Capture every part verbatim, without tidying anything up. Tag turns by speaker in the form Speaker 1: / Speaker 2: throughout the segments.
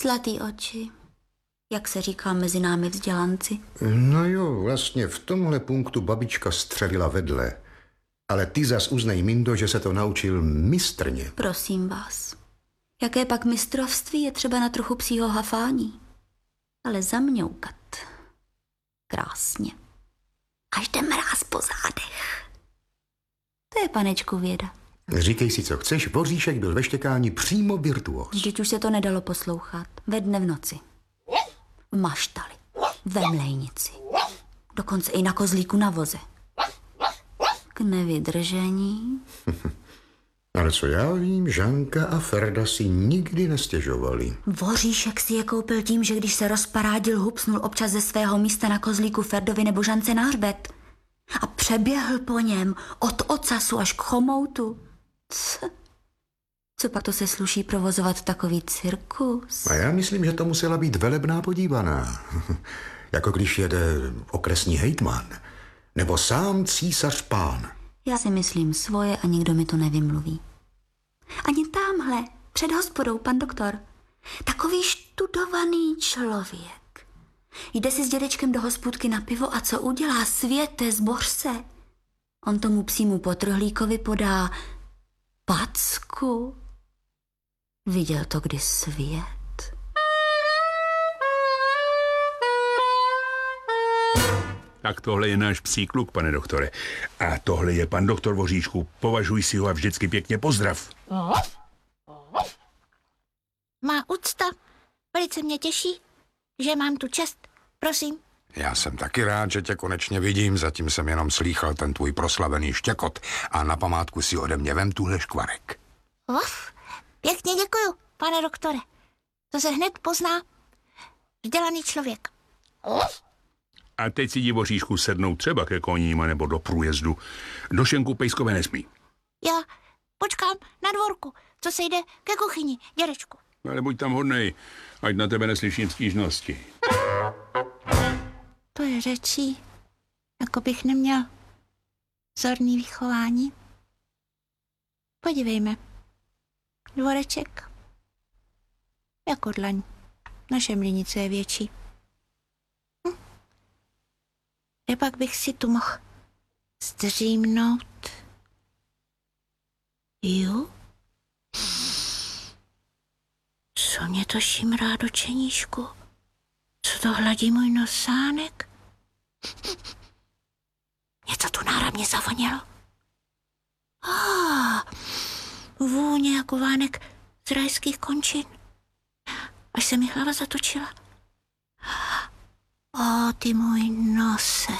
Speaker 1: Zlatý oči, jak se říká mezi námi vzdělanci.
Speaker 2: No jo, vlastně v tomhle punktu babička střelila vedle. Ale ty zas uznej, Mindo, že se to naučil mistrně.
Speaker 1: Prosím vás, jaké pak mistrovství je třeba na trochu psího hafání. Ale zamňoukat krásně. Až jde mráz po zádech. To je, panečku, věda.
Speaker 2: Říkej si, co chceš, Voříšek byl ve štěkání přímo virtuóz.
Speaker 1: Vždyť už se to nedalo poslouchat. Ve dne v noci. V maštali. Ve mlejnici. Dokonce i na kozlíku na voze. K nevydržení.
Speaker 2: Ale co já vím, Žanka a Ferda si nikdy nestěžovali.
Speaker 1: Voříšek si je koupil tím, že když se rozparádil, hupsnul občas ze svého místa na kozlíku Ferdovi nebo Žance na hřbet. A přeběhl po něm od ocasu až k chomoutu. Co? Co pak to se sluší provozovat takový cirkus?
Speaker 2: A já myslím, že to musela být velebná podívaná. Jako když jede okresní hejtman. Nebo sám císař pán.
Speaker 1: Já si myslím svoje a nikdo mi to nevymluví. Ani támhle, před hospodou, pan doktor. Takový študovaný člověk. Jde si s dědečkem do hospůdky na pivo a co udělá? Světe, zboř se. On tomu psímu potrhlíkovi podá packu. Viděl to kdy svět?
Speaker 3: Tak tohle je náš psí kluk, pane doktore. A tohle je pan doktor Voříšku. Považuj si ho a vždycky pěkně pozdrav.
Speaker 4: Má úcta. Velice mě těší, že mám tu čest. Prosím.
Speaker 5: Já jsem taky rád, že tě konečně vidím, zatím jsem jenom slýchal ten tvůj proslavený štěkot a na památku si ode mě vem tuhle škvarek.
Speaker 4: Uf, pěkně děkuju, pane doktore. To se hned pozná. Vzdělaný člověk. Uf.
Speaker 3: A teď si jdi, Voříšku, sednout třeba ke koním nebo do průjezdu. Do šenku pejskové nesmí.
Speaker 4: Já počkám na dvorku, co se jde ke kuchyni, dědečku.
Speaker 3: Ale buď tam hodnej, ať na tebe neslyším stížnosti.
Speaker 4: To je řečí, jako bych neměl vzorný vychování. Podívejme. Dvoreček. Jako dlaň. Naše mlýnice je větší. Hm. Kde pak bych si tu mohl zdřímnout? Jo? Co mě to šimrá do čeníšku? Co to hladí můj nosánek? Něco tu náramně zavonělo. Ah, vůně jako vánek z rajských končin. Až se mi hlava zatočila. O, ty můj nose,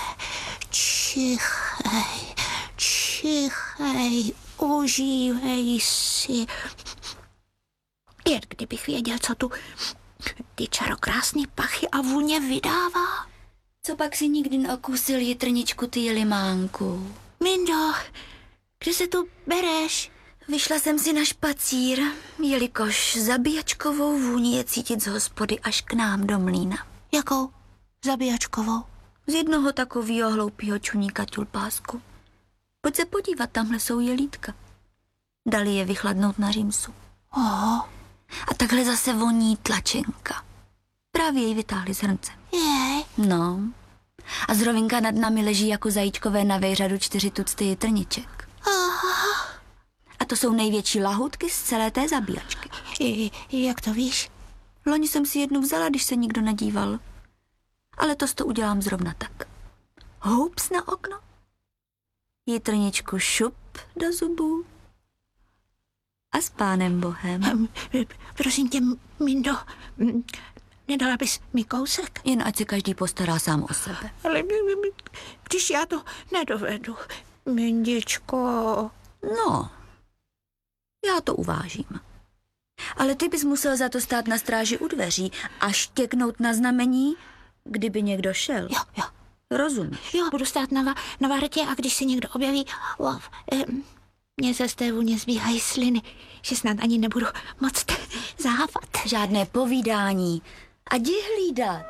Speaker 4: čichej, čichej, užívej si. Jen kdybych věděl, co tu ty čarokrásný pachy a vůně vydává.
Speaker 1: Co pak si nikdy neokusil jitrničku, ty jelimánku?
Speaker 4: Mindo, kde se tu bereš?
Speaker 1: Vyšla jsem si na špacír, jelikož zabíjačkovou vůni je cítit z hospody až k nám do mlýna.
Speaker 4: Jakou zabíjačkovou?
Speaker 1: Z jednoho takového hloupýho čuníka tulpásku. Pojď se podívat, tamhle jsou jelítka. Dali je vychladnout na římsu.
Speaker 4: Oho.
Speaker 1: A takhle zase voní tlačenka. Právě ji vytáhli z hrnce.
Speaker 4: Jej.
Speaker 1: No. A zrovinka nad námi leží jako zajíčkové na vejřadu čtyři tucty jitrniček.
Speaker 4: Aha.
Speaker 1: A to jsou největší lahůdky z celé té zabíjačky.
Speaker 4: I, jak to víš?
Speaker 1: Loni jsem si jednu vzala, když se nikdo nedíval. Ale to to udělám zrovna tak. Houps na okno. Jitrničku šup do zubů. A s pánem Bohem.
Speaker 4: Prosím tě, Mindo, nedala bys mi kousek?
Speaker 1: Jen ať se každý postará sám o sebe.
Speaker 4: Ale když já to nedovedu, Mindičko.
Speaker 1: No, já to uvážím. Ale ty bys musel za to stát na stráži u dveří a štěknout na znamení, kdyby někdo šel.
Speaker 4: Jo, jo.
Speaker 1: Rozumíš?
Speaker 4: Jo, budu stát na, na vartě a když se někdo objeví, wow, eh, mně se z té vůně zbíhají sliny, že snad ani nebudu moc závat.
Speaker 1: Žádné povídání. A jdi hlídat.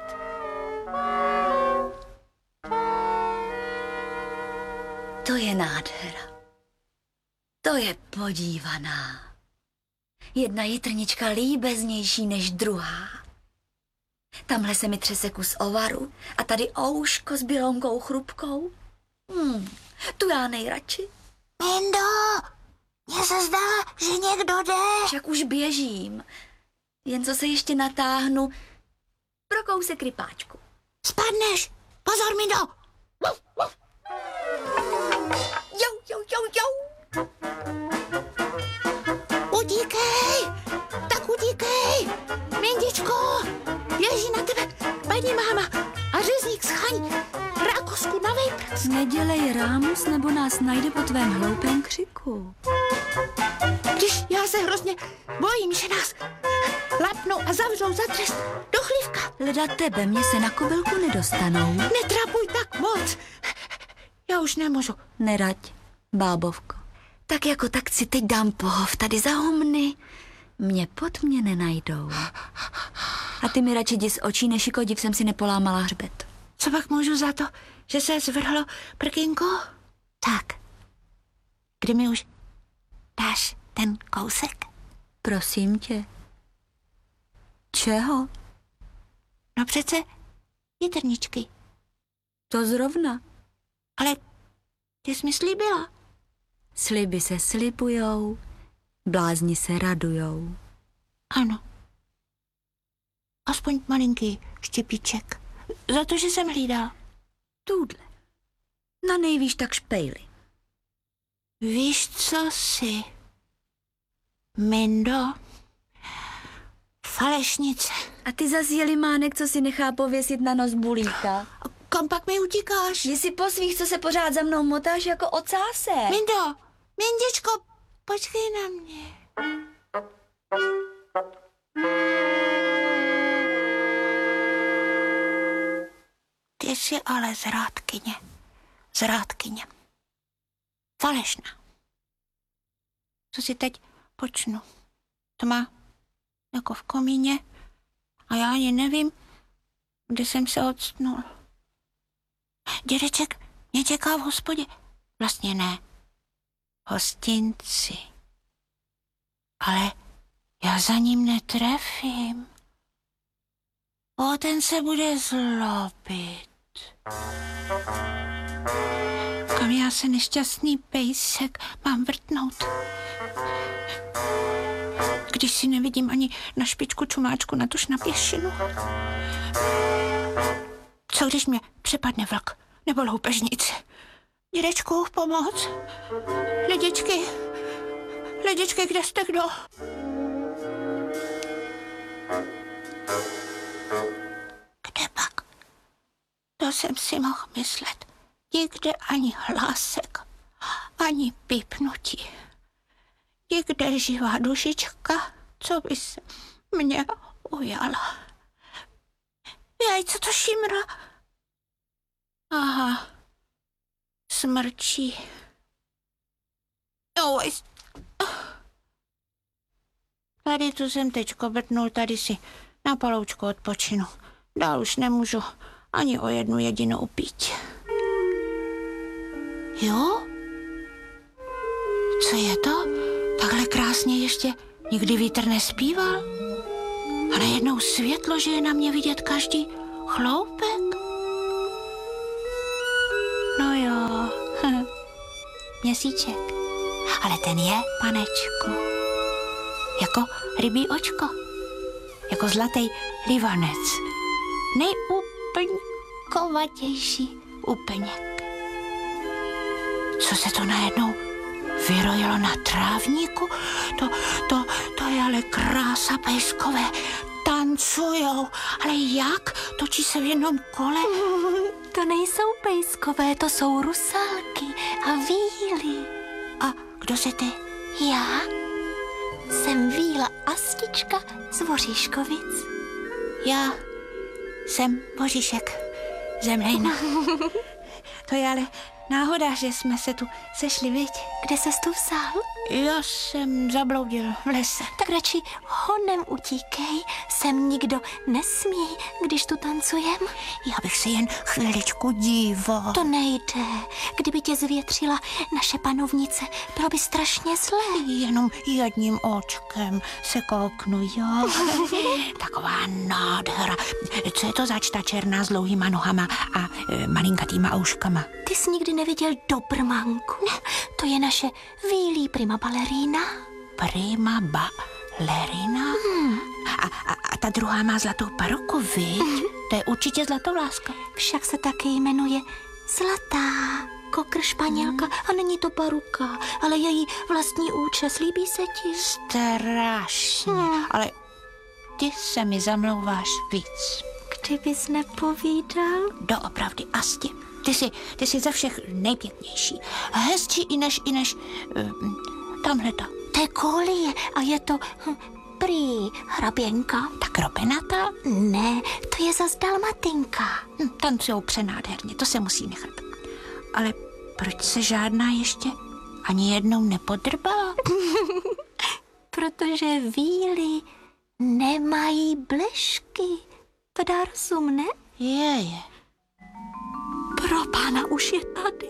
Speaker 1: To je nádhera. To je podívaná. Jedna jitrnička líbeznější než druhá. Tamhle se mi třese kus ovaru a tady ouško s bělounkou chrupkou. Hmm, tu já nejradši.
Speaker 4: Mindo, mně se zdá, že někdo jde.
Speaker 1: Však už běžím. Jen co se ještě natáhnu pro kousek rypáčku.
Speaker 4: Spadneš. Pozor, Mindo.
Speaker 1: Jau, jau, jau, jau.
Speaker 4: Utíkej. Tak utíkej. Mindičko, běží na tebe paní máma a řezník schaň rákosku na vejprac.
Speaker 1: Nedělej rámus, nebo nás najde po tvém hloupém křiku.
Speaker 4: Když já se hrozně bojím, že nás lapnou a zavřou za trest do chlívka.
Speaker 1: Leda tebe, mě se na kobylku nedostanou.
Speaker 4: Netrapuj tak moc. Já už nemůžu.
Speaker 1: Nerať, bábovko. Tak jako tak si teď dám pohov tady za humny. Mě pod mě nenajdou. A ty mi radši jdi z očí, než jako div jsem si nepolámala hřbet.
Speaker 4: Co pak můžu za to, že se zvrhlo prkínko? Tak, kdy mi už dáš ten kousek?
Speaker 1: Prosím tě. Čeho?
Speaker 4: No přece jitrničky.
Speaker 1: To zrovna.
Speaker 4: Ale ty jsi mi slíbila.
Speaker 1: Sliby se slibujou, blázni se radujou.
Speaker 4: Ano. Aspoň malinký štěpíček. Za to, že jsem hlídal.
Speaker 1: Tudle. Na nejvíš tak špejli.
Speaker 4: Víš, co jsi? Mindo. Falešnice.
Speaker 1: A ty zas je limánek, co si nechá pověsit na nos bulíka.
Speaker 4: Kam pak mi utíkáš?
Speaker 1: Jsi po svých, co se pořád za mnou motáš jako ocáse.
Speaker 4: Mindo, Mindičko, počkej na mě. Ty jsi ale zrádkyně. Zrádkyně. Falešná. Co si teď počnu? To má jako v komíně a já ani nevím, kde jsem se odstnul. Dědeček mě čeká v hospodě. Vlastně ne. Hostinci. Ale já za ním netrefím. O, ten se bude zlobit. Kam já se nešťastný pejsek mám vrtnout? Když si nevidím ani na špičku čumáčku, natož na pěšinu. Co když mě přepadne vlk nebo loupežnice? Dědečku, pomoc. Lidičky, lidičky, kde jste kdo? Kde pak? To jsem si mohl myslet. Nikde ani hlásek, ani pípnutí. Nikde živá dušička, co by se mě ujala. Jaj, co to šimra? Aha, smrčí. Oj. Tady tu jsem teď kobrtnul, tady si na paloučku odpočinu. Dál už nemůžu ani o jednu jedinou pít. Jo? Co je to? Takhle krásně ještě nikdy vítr nespíval? A najednou světlo, že je na mě vidět každý chloupek? No jo, měsíček. Ale ten je, panečku, jako rybí očko, jako zlatý livanec. Nejúplňkovatější úplněk. Co se to najednou vyrojilo na trávníku? To, to, to je ale krása, pejskové. Tancujou, ale jak? Točí se v jednom kole?
Speaker 1: To nejsou pejskové, to jsou rusálky a víly.
Speaker 4: A kdo se ty?
Speaker 1: Já jsem Víla Astička z Voříškovic.
Speaker 4: Já jsem Voříšek Zemlejna. To je ale náhoda, že jsme se tu sešli, viď?
Speaker 1: Kde ses tu vzal?
Speaker 4: Já jsem zabloudil v lese.
Speaker 1: Tak radši honem utíkej, sem nikdo nesmí, když tu tancujem.
Speaker 4: Já bych se jen chviličku díval.
Speaker 1: To nejde. Kdyby tě zvětřila naše panovnice, bylo by strašně zlé.
Speaker 4: Jenom jedním očkem se kouknu, jo. Taková nádhera. Co je to zač, ta černá s dlouhýma nohama a e, malinkatýma ouškama?
Speaker 1: Ty jsi nikdy neviděl Dobrmanku. Ne. To je naše výlí prima balerína.
Speaker 4: Prima balerina? Hmm. A, a, a ta druhá má zlatou paruku, viď? Mm. To je určitě zlatovláska.
Speaker 1: Však se taky jmenuje Zlatá kokr Španělka. Mm. A není to paruka, ale její vlastní účes. Líbí se ti?
Speaker 4: Strašně. Mm. Ale ty se mi zamlouváš víc.
Speaker 1: Kdybys nepovídal?
Speaker 4: Doopravdy, Asti. Ty jsi, ty jsi ze všech nejpěknější. Hezčí i než, i než uh, tamhleta.
Speaker 1: To je Kolie a je to hm, prý hraběnka.
Speaker 4: Tak ropenata?
Speaker 1: Ne, to je zas Dalmatinka.
Speaker 4: Hm, tancujou přenádherně, to se musí nechat. Ale proč se žádná ještě ani jednou nepodrbala?
Speaker 1: Protože víly nemají blešky. To dá rozum, ne?
Speaker 4: Je, je.
Speaker 1: Pro pána už je tady.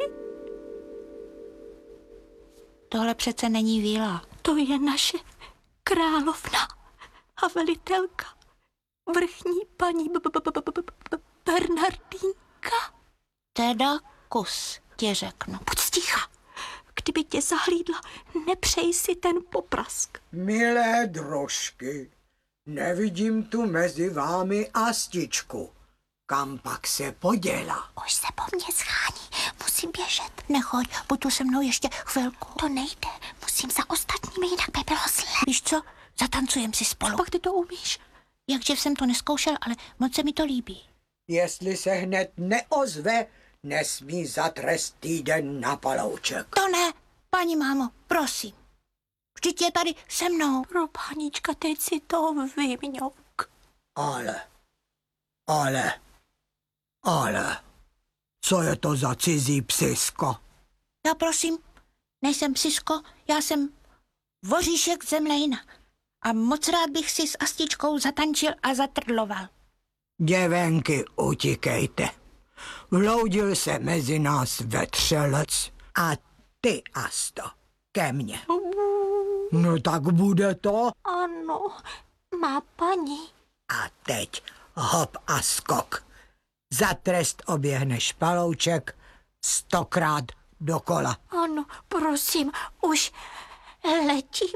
Speaker 4: Tohle přece není víla.
Speaker 1: To je naše královna a velitelka, vrchní paní Bernardínka.
Speaker 4: Teda kus, ti řeknu.
Speaker 1: Buď sticha. Kdyby tě zahlídla, nepřej si ten poprask.
Speaker 6: Milé drožky, nevidím tu mezi vámi Astičku. Kam pak se poděla?
Speaker 1: Už se po mně schání, musím běžet.
Speaker 4: Nechoď, buď tu se mnou ještě chvilku.
Speaker 1: To nejde, musím za ostatními, jinak by bylo zlé.
Speaker 4: Víš co, zatancujem si spolu.
Speaker 1: Pak ty to umíš.
Speaker 4: Jakživ jsem to neskoušel, ale moc se mi to líbí.
Speaker 6: Jestli se hned neozve, nesmí za trest týden na palouček.
Speaker 4: To ne, paní mámo, prosím. Vždyť je tady se mnou.
Speaker 1: Pro pánička, teď si to vyměňouk.
Speaker 6: Ale, ale, ale, co je to za cizí psisko?
Speaker 4: Já prosím, nejsem psisko, já jsem voříšek Zemlejna. A moc rád bych si s Astičkou zatančil a zatrloval.
Speaker 6: Děvenky, utíkejte. Vloudil se mezi nás vetřelec a ty, Asto, ke mně. No tak bude to.
Speaker 1: Ano, má paní.
Speaker 6: A teď hop a skok. Za trest oběhneš palouček stokrát dokola.
Speaker 1: Ano, prosím, už letím.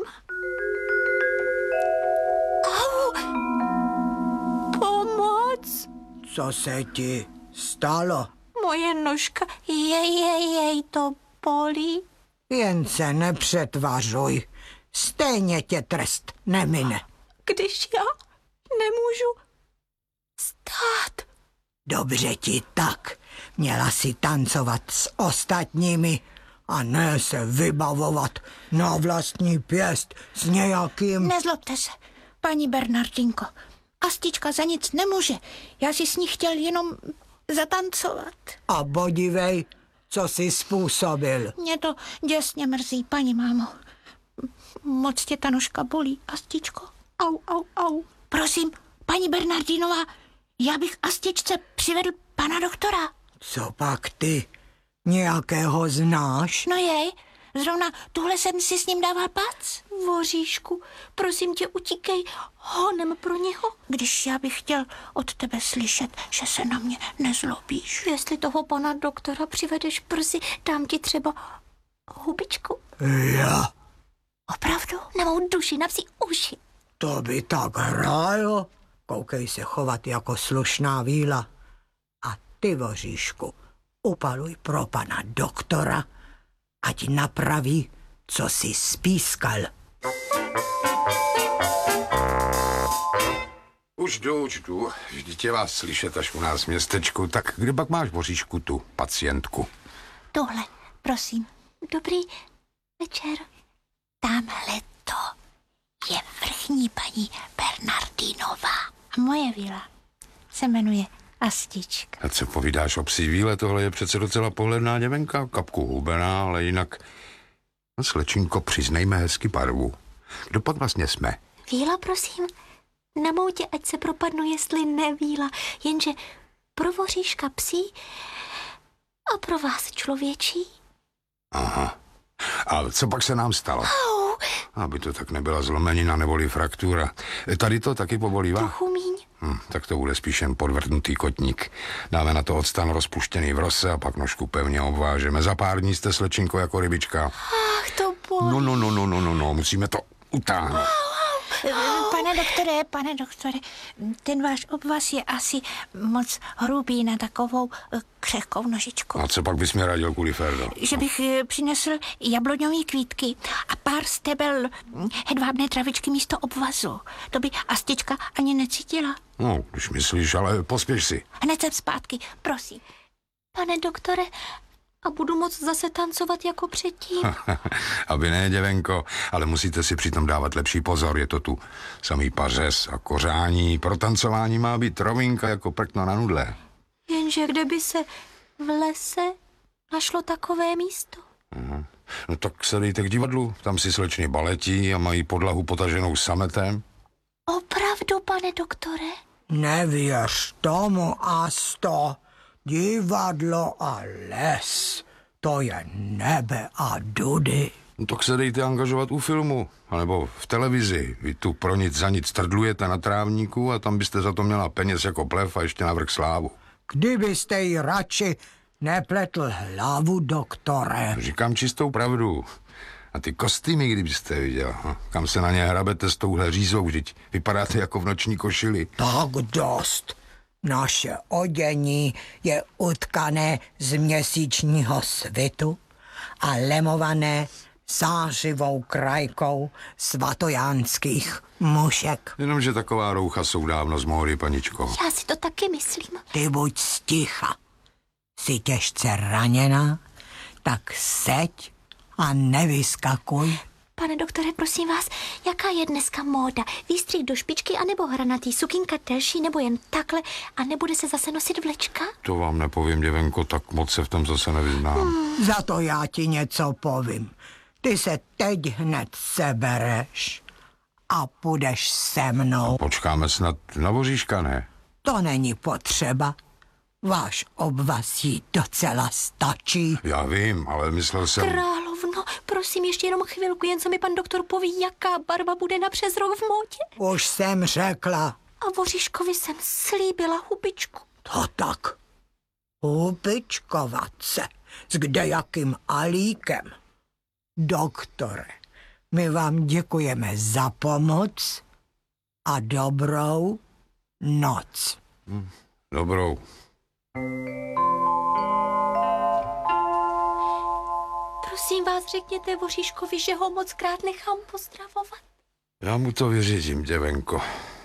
Speaker 1: Au! Pomoc!
Speaker 6: Co se ti stalo?
Speaker 1: Moje nožka, jej, jej, jej, to bolí.
Speaker 6: Jen se nepřetvařuj. Stejně tě trest nemine.
Speaker 1: Když já nemůžu stát.
Speaker 6: Dobře ti tak. Měla si tancovat s ostatními a ne se vybavovat na vlastní pěst s nějakým...
Speaker 4: Nezlobte se, paní Bernardinko. Astička za nic nemůže. Já si s ní chtěl jenom zatancovat.
Speaker 6: A podívej, co jsi způsobil.
Speaker 4: Mě to děsně mrzí, paní mámo. Moc tě ta nožka bolí, Astičko.
Speaker 1: Au, au, au.
Speaker 4: Prosím, paní Bernardinová, já bych Astičce přivedl pana doktora.
Speaker 6: Co pak ty? Nějakého znáš?
Speaker 4: No jej, zrovna tuhle jsem si s ním dával pac.
Speaker 1: Voříšku, prosím tě, utíkej honem pro něho.
Speaker 4: Když já bych chtěl od tebe slyšet, že se na mě nezlobíš.
Speaker 1: Jestli toho pana doktora přivedeš brzy, dám ti třeba hubičku.
Speaker 6: Já.
Speaker 4: Opravdu?
Speaker 1: Na mou duši, na psí uši.
Speaker 6: To by tak hrálo. Koukej se chovat jako slušná víla. A ty, voříšku, upaluj pro pana doktora, ať napraví, co si spískal.
Speaker 5: Už jdu, už jdu. Vždyť je vás slyšet až u nás v městečku. Tak kde pak máš, Boříšku, tu pacientku?
Speaker 4: Tohle, prosím.
Speaker 1: Dobrý večer.
Speaker 4: Tamhle to je vrchní paní Bernardinová. A moje vila se jmenuje Astička.
Speaker 5: A co povídáš o psí víle? Tohle je přece docela pohledná děvenka. Kapku hubená, ale jinak... No, slečinko, přiznejme hezky barvu. Kdo pak vlastně jsme?
Speaker 4: Víla, prosím, na moutě, ať se propadnu, jestli nevíla, jenže pro voříška psí a pro vás člověčí.
Speaker 5: Aha. A co pak se nám stalo?
Speaker 4: Au,
Speaker 5: Aby to tak nebyla zlomenina neboli fraktura. Tady to taky pobolívá?
Speaker 4: trochu míň.
Speaker 5: Hm, tak to bude spíš jen podvrtnutý kotník. Dáme na to octan rozpuštěný v rose a pak nožku pevně obvážeme. Za pár dní jste, slečinko, jako rybička.
Speaker 4: Ach, to bolí.
Speaker 5: No, no, no, no, no, no, no, musíme to utáhnout.
Speaker 4: Pane doktore, pane doktore, ten váš obvaz je asi moc hrubý na takovou eh, křehkou nožičku.
Speaker 5: A co pak bys mi radil, Kuliferdo?
Speaker 4: Že bych eh, přinesl jabloňové kvítky a pár stebel hm, hedvábné travičky místo obvazu. To by Astička ani necítila.
Speaker 5: No, když myslíš, ale pospěš si.
Speaker 4: Hned jsem zpátky, prosím. Pane doktore, a budu moct zase tancovat jako předtím?
Speaker 5: Aby ne, děvenko, ale musíte si přitom dávat lepší pozor, je to tu samý pařez a kořání. Pro tancování má být rovinka jako prkno na nudle.
Speaker 4: Jenže kde by se v lese našlo takové místo?
Speaker 5: Aha. No tak se dejte k divadlu, tam si slečny baletí a mají podlahu potaženou sametem.
Speaker 4: Opravdu, pane doktore?
Speaker 6: Nevěř tomu, Asto. Divadlo a les, to je nebe a dudy.
Speaker 5: No tak se dejte angažovat u filmu, anebo v televizi. Vy tu pro nic za nic trdlujete na trávníku a tam byste za to měla peněz jako plev a ještě navrch slávu.
Speaker 6: Kdybyste jí radši nepletl hlavu, doktore.
Speaker 5: Říkám čistou pravdu. A ty kostýmy, kdybyste viděl, no, kam se na ně hrabete s touhle řízou, vždyť vypadáte jako v noční košili.
Speaker 6: Tak dost. Naše odění je utkané z měsíčního svitu a lemované zářivou krajkou svatojánských mušek.
Speaker 5: Jenomže taková roucha jsou dávno z módy, paničko.
Speaker 4: Já si to taky myslím.
Speaker 6: Ty buď sticha. Jsi těžce raněná, tak seď a nevyskakuj.
Speaker 4: Pane doktore, prosím vás, jaká je dneska móda? Výstřih do špičky anebo hranatý, sukinka delší nebo jen takhle a nebude se zase nosit vlečka?
Speaker 5: To vám nepovím, děvenko, tak moc se v tom zase nevyznám. Hmm.
Speaker 6: Za to já ti něco povím. Ty se teď hned sebereš a půjdeš se mnou.
Speaker 5: Počkáme snad na voříška, ne?
Speaker 6: To není potřeba. Váš obvaz jí docela stačí.
Speaker 5: Já vím, ale myslel jsem...
Speaker 4: Královno, prosím ještě jenom chvilku, jen co mi pan doktor poví, jaká barva bude na přes rok v módě.
Speaker 6: Už jsem řekla.
Speaker 4: A Voříškovi jsem slíbila hubičku.
Speaker 6: To tak. Hubičkovat se. S kdejakým alíkem. Doktore, my vám děkujeme za pomoc a dobrou noc.
Speaker 5: Hm, dobrou.
Speaker 4: Prosím vás, řekněte Voříškovi, že ho moc krát nechám pozdravovat.
Speaker 5: Já mu to vyřídím, děvenko.